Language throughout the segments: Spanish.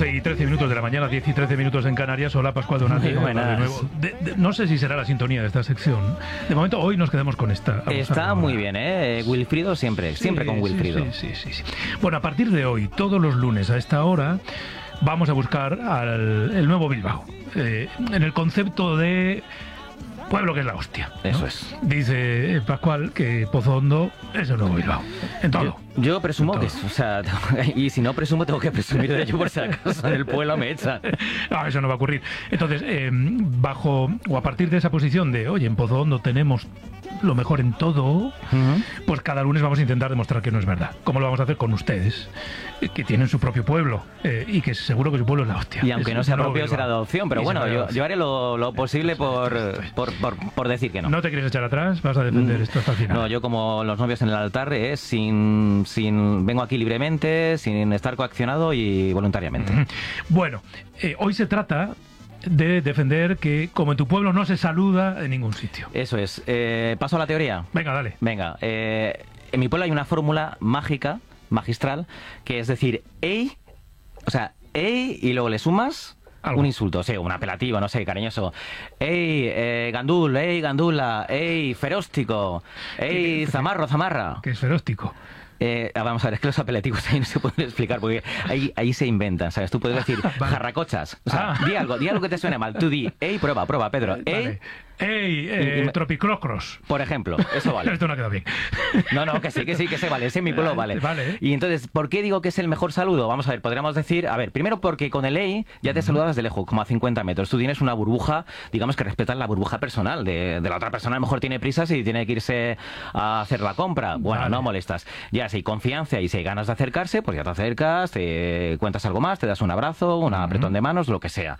11:13 de la mañana, 10:13 en Canarias. Hola, Pascual Donati. Muy buenas. De nuevo. No sé si será la sintonía de esta sección. De momento, hoy nos quedamos con esta. Está muy bien, ¿eh? Wilfrido siempre con Wilfrido. Sí. Bueno, a partir de hoy, todos los lunes a esta hora, vamos a buscar el nuevo Bilbao. En el concepto de pueblo que es la hostia, ¿no? Eso es. Dice Pascual que Pozo Hondo es el nuevo Bilbao. En todo. Yo presumo que es, o sea, y si no presumo, tengo que presumir de ello por si acaso en el pueblo me echan. No, eso no va a ocurrir. Entonces, bajo o a partir de esa posición de, oye, en Pozo Hondo tenemos lo mejor en todo, pues cada lunes vamos a intentar demostrar que no es verdad. ¿Cómo lo vamos a hacer con ustedes? Que tienen su propio pueblo y que seguro que su pueblo es la hostia. Y aunque no sea propio, será adopción. Pero bueno, yo haré lo posible por decir que no. ¿No te quieres echar atrás? ¿Vas a defender esto hasta el final? No, yo como los novios en el altar, vengo aquí libremente, sin estar coaccionado y voluntariamente. Bueno, hoy se trata de defender que, como en tu pueblo, no se saluda en ningún sitio. Eso es. ¿Paso a la teoría? Venga, dale. Venga. En mi pueblo hay una fórmula mágica, magistral, que es decir, ey, o sea, ey, y luego le sumas algo. Un insulto, o sea, un apelativo, no sé, cariñoso. Ey, gandul, ey, gandula, ey, feróstico, ey, zamarra. ¿Qué es feróstico? Vamos a ver, es que los apelativos ahí no se pueden explicar porque ahí se inventan, ¿sabes? Tú puedes decir jarracochas, o sea, di algo que te suene mal. Tú di, ey, prueba, Pedro, ey. Ey, tropiclocros. Por ejemplo, eso vale. Esto no queda bien. No, que sí, que se vale. Ese en mi pueblo vale. Y entonces, ¿por qué digo que es el mejor saludo? Vamos a ver, podríamos decir, primero porque con el ey ya te saludas desde lejos, como a 50 metros. Tú tienes una burbuja, digamos que respetas la burbuja personal de la otra persona. A lo mejor tiene prisas y tiene que irse a hacer la compra. Bueno, no molestas. Ya si hay confianza y si hay ganas de acercarse, pues ya te acercas, te cuentas algo más, te das un abrazo, un apretón de manos, lo que sea.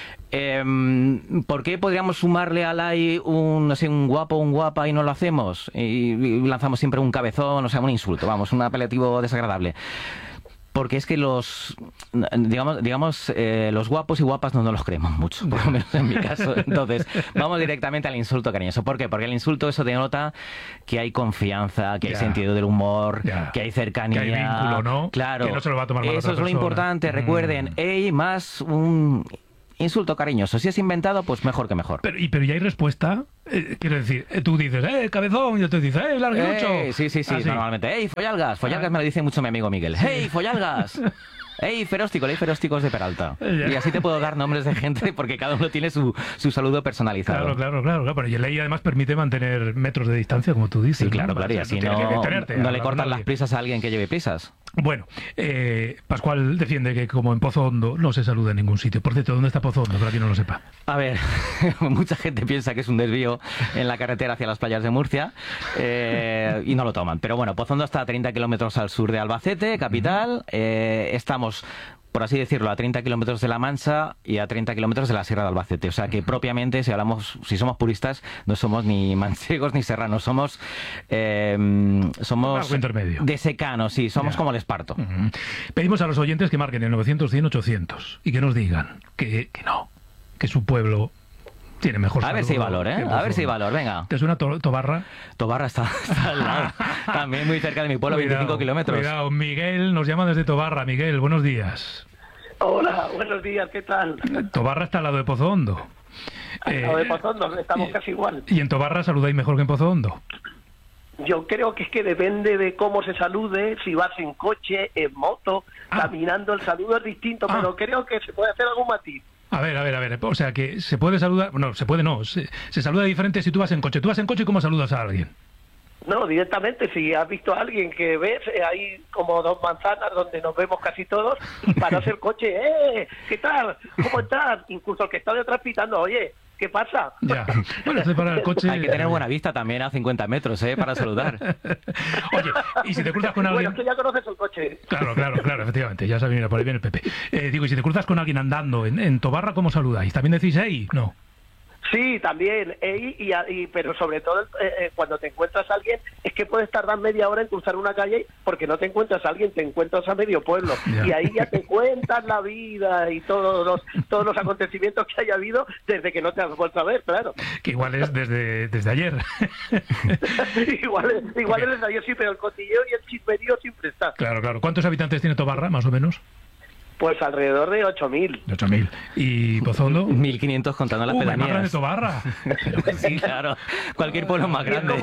¿Por qué podríamos sumarle al ay un guapo, un guapa y no lo hacemos? Y lanzamos siempre un cabezón, o sea, un insulto, vamos, un apelativo desagradable. Porque es que los guapos y guapas no nos los creemos mucho, por lo menos en mi caso. Entonces, vamos directamente al insulto cariñoso. ¿Por qué? Porque el insulto eso denota que hay confianza, que hay sentido del humor, que hay cercanía. Que hay vínculo, ¿no? Claro. Que no se lo va a tomar mal eso otra es lo persona. importante, recuerden. Ey, más un insulto cariñoso. Si es inventado, pues mejor que mejor. Pero ya hay respuesta. Quiero decir, tú dices, cabezón, y otro dice, larguirucho. Sí, normalmente. ¡Ey, follalgas! Follalgas me lo dice mucho mi amigo Miguel. ¡Ey, follalgas! ¡Ey, feróstico! ¡Ey, ferósticos de Peralta! Y así te puedo dar nombres de gente porque cada uno tiene su saludo personalizado. Claro. Pero y el ley además permite mantener metros de distancia, como tú dices. Sí, claro, y así no le cortan las prisas a alguien que lleve prisas. Bueno, Pascual defiende que como en Pozo Hondo no se saluda en ningún sitio. Por cierto, ¿dónde está Pozo Hondo? Para quien no lo sepa. A ver, mucha gente piensa que es un desvío en la carretera hacia las playas de Murcia y no lo toman. Pero bueno, Pozo Hondo está a 30 kilómetros al sur de Albacete, capital. Estamos, por así decirlo, a 30 kilómetros de La Mancha y a 30 kilómetros de la Sierra de Albacete. O sea que propiamente, si somos puristas, no somos ni manchegos ni serranos, somos algo intermedio. De secano, sí, somos como el Esparto. Pedimos a los oyentes que marquen el 900, 100, 800 y que nos digan que no, que su pueblo tiene mejor A ver si hay valor, ¿eh? A ver si hay valor, venga. ¿Te suena Tobarra? Tobarra está al lado. También muy cerca de mi pueblo, 25 kilómetros. Cuidado, Miguel nos llama desde Tobarra. Miguel, buenos días. Hola, buenos días, ¿qué tal? Tobarra está al lado de Pozo Hondo. Al lado de Pozo Hondo, estamos casi igual. ¿Y en Tobarra saludáis mejor que en Pozo Hondo? Yo creo que es que depende de cómo se salude, si vas en coche, en moto, caminando, el saludo es distinto, pero creo que se puede hacer algún matiz. A ver. O sea, que se puede saludar... No, se puede no. Se saluda diferente si tú vas en coche. ¿Tú vas en coche y cómo saludas a alguien? No, directamente, si has visto a alguien que ves, hay como dos manzanas donde nos vemos casi todos, y paras el coche, ¿qué tal? ¿Cómo estás? Incluso el que está detrás pitando, oye, ¿qué pasa? Ya, para el coche... Hay que tener buena vista también a 50 metros, para saludar. Oye, y si te cruzas con alguien... Bueno, es que ya conoces el coche. Claro, efectivamente, ya sabía, por ahí viene el Pepe. Digo, y si te cruzas con alguien andando en Tobarra, ¿cómo saludáis? ¿También decís, hey? No. Sí, también, pero sobre todo cuando te encuentras a alguien, es que puedes tardar media hora en cruzar una calle porque no te encuentras a alguien, te encuentras a medio pueblo. Y ahí ya te cuentas la vida y todos los acontecimientos que haya habido desde que no te has vuelto a ver, claro. Que igual es desde ayer. igual es desde ayer, sí, pero el cotilleo y el chismerío siempre está. Claro. ¿Cuántos habitantes tiene Tobarra, más o menos? Pues alrededor de 8.000. 8.000. ¿Y Pozondo? 1.500 contando las pedanías. Más grande Tobarra. Sí, claro. Cualquier pueblo más grande.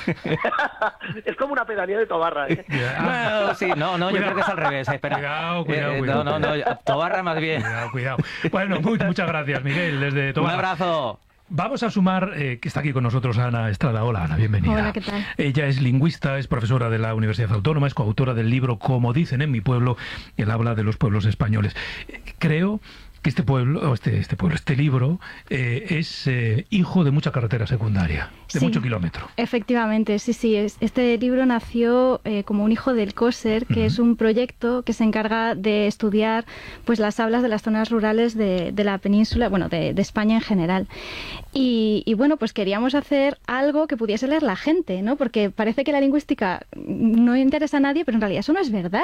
Es como una pedanía de Tobarra, ¿eh? Bueno, sí, no, yo creo que es al revés. Espera. Cuidado. No, Tobarra más bien. Cuidado. Bueno, muchas gracias, Miguel, desde Tobarra. Un abrazo. Vamos a sumar, que está aquí con nosotros Ana Estrada. Hola, Ana, bienvenida. Hola, ¿qué tal? Ella es lingüista, es profesora de la Universidad Autónoma, es coautora del libro Como dicen en mi pueblo, el habla de los pueblos españoles. Creo que este libro es hijo de mucha carretera secundaria, de mucho kilómetro. Efectivamente, sí. Este libro nació como un hijo del COSER, que es un proyecto que se encarga de estudiar pues las hablas de las zonas rurales de la península, bueno, de España en general. Y bueno, pues queríamos hacer algo que pudiese leer la gente, ¿no? Porque parece que la lingüística no interesa a nadie, pero en realidad eso no es verdad.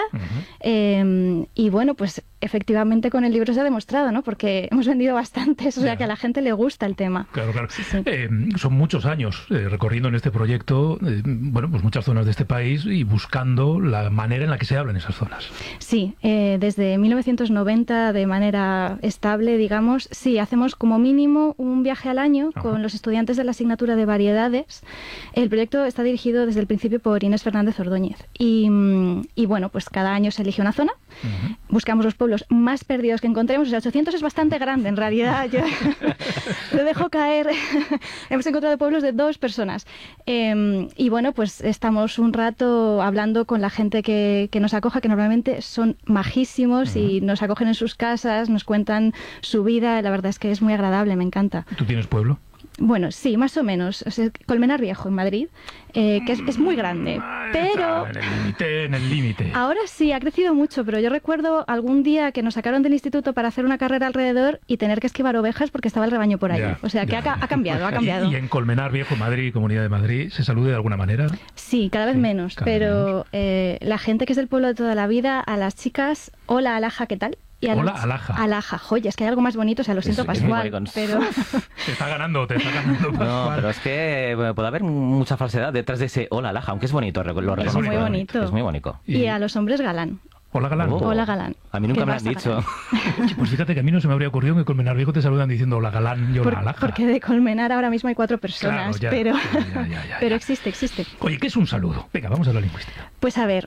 Y bueno, pues efectivamente con el libro se ha demostrado, ¿no? Porque hemos vendido bastantes, o sea que a la gente le gusta el tema. Claro. Sí. Son muchos años recorriendo en este proyecto, bueno, pues muchas zonas de este país y buscando la manera en la que se habla en esas zonas. Sí, desde 1990 de manera estable, digamos, sí, hacemos como mínimo un viaje al año con los estudiantes de la asignatura de variedades. El proyecto está dirigido desde el principio por Inés Fernández Ordóñez y bueno, pues cada año se elige una zona, buscamos los pueblos más perdidos que encontremos, o sea, 800 es bastante grande en realidad, yo lo dejo caer. Hemos encontrado pueblos de 2 personas y bueno, pues estamos un rato hablando con la gente que nos acoja, que normalmente son majísimos y nos acogen en sus casas, nos cuentan su vida, la verdad es que es muy agradable, me encanta. ¿Tú tienes pueblo? Bueno, sí, más o menos. O sea, Colmenar Viejo, en Madrid, que es muy grande, pero... En el límite. Ahora sí, ha crecido mucho, pero yo recuerdo algún día que nos sacaron del instituto para hacer una carrera alrededor y tener que esquivar ovejas porque estaba el rebaño por allí. O sea, que ha cambiado. ¿Y en Colmenar Viejo, Madrid, Comunidad de Madrid, se salude de alguna manera? Sí, cada vez menos, pero la gente que es del pueblo de toda la vida, a las chicas, hola, Alaja, ¿qué tal? Hola, Alaja. Alaja, joya, es que hay algo más bonito, o sea, lo siento, Pascual, pero... Te está ganando, Pascual. No, pero es que puede haber mucha falsedad detrás de ese hola, Alaja, aunque es bonito, lo reconozco. Es muy bonito. Es muy bonito. Y a los hombres galán. Hola, Galán. Hola, Galán. A mí nunca me lo han dicho. Oye, pues fíjate que a mí no se me habría ocurrido que en Colmenar Viejo te saludan diciendo hola, Galán y hola, Alaja. Porque de Colmenar ahora mismo hay 4 personas, claro, pero existe. Oye, ¿qué es un saludo? Venga, vamos a la lingüística. Pues a ver,